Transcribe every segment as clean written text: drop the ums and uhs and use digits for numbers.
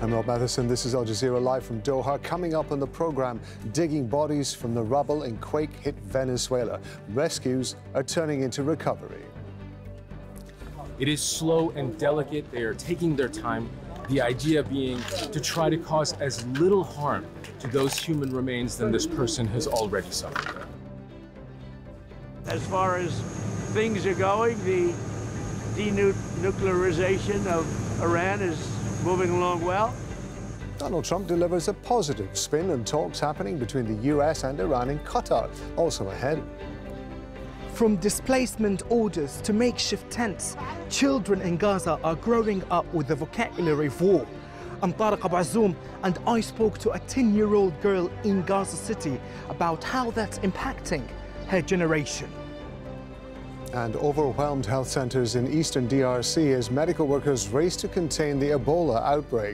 I'm Rob Matheson. This is Al Jazeera live from Doha. Coming up on the program, digging bodies from the rubble in quake-hit Venezuela. Rescues are turning into recovery. It is slow and delicate. They are taking their time. The idea being to try to cause as little harm to those human remains than this person has already suffered. As far as things are going, the denuclearization of Iran is moving along well. Donald Trump delivers a positive spin on talks happening between the US and Iran in Qatar. Also ahead. From displacement orders to makeshift tents, children in Gaza are growing up with the vocabulary of war. I'm Tariq Abu Azoum, and I spoke to a 10-year-old girl in Gaza City about how that's impacting her generation. And overwhelmed health centers in eastern DRC as medical workers race to contain the Ebola outbreak.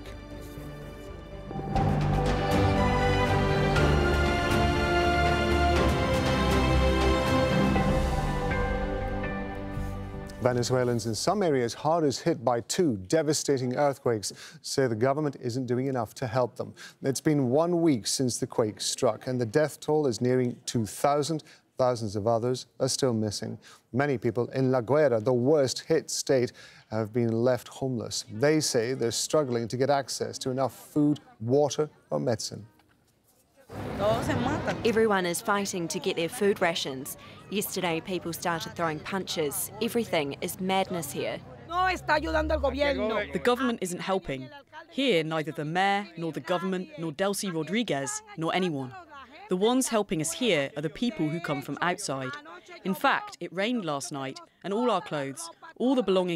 Venezuelans in some areas hardest hit by two devastating earthquakes say the government isn't doing enough to help them. It's been 1 week since the quake struck, and the death toll is nearing 2,000. Thousands of others are still missing. Many people in La Guaira, the worst hit state, have been left homeless. They say they're struggling to get access to enough food, water or medicine. Everyone is fighting to get their food rations. Yesterday, people started throwing punches. Everything is madness here. The government isn't helping. Here, neither the mayor, nor the government, nor Delcy Rodriguez, nor anyone. The ones helping us here are the people who come from outside. In fact, it rained last night, and all our clothes, all the belongings